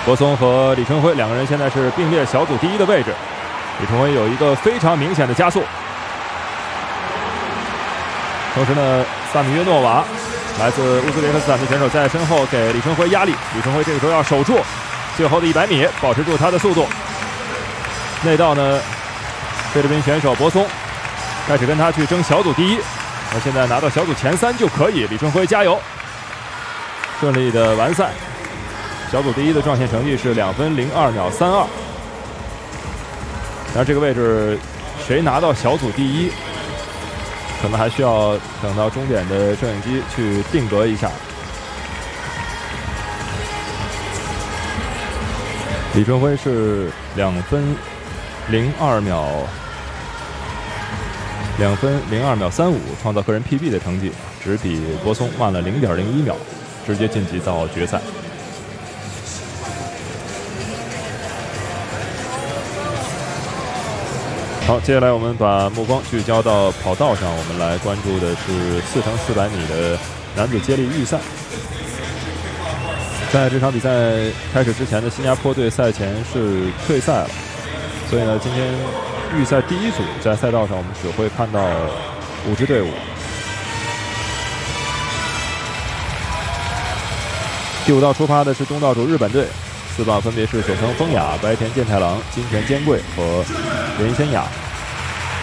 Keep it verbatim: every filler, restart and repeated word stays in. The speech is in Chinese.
柏松和李春辉两个人现在是并列小组第一的位置，李春辉有一个非常明显的加速。同时呢，萨米约诺娃来自乌兹别克斯坦的选手在身后给李春辉压力，李春辉这个时候要守住最后的一百米，保持住他的速度。内道呢，菲律宾选手柏松开始跟他去争小组第一，那现在拿到小组前三就可以。李春辉加油，顺利的完赛。小组第一的撞线成绩是两分零二秒三二。然后这个位置谁拿到小组第一，可能还需要等到终点的摄影机去定格一下。李春辉是两分零二秒，两分零二秒三五，创造个人 P B 的成绩，只比柏松慢了零点零一秒，直接晋级到决赛。好，接下来我们把目光聚焦到跑道上，我们来关注的是四乘四百米的男子接力预赛。在这场比赛开始之前的新加坡队赛前是退赛了，所以呢，今天预赛第一组在赛道上我们只会看到五支队伍。第五道出发的是东道主日本队，四棒分别是久藤风雅、白田健太郎、金田坚贵和连先雅。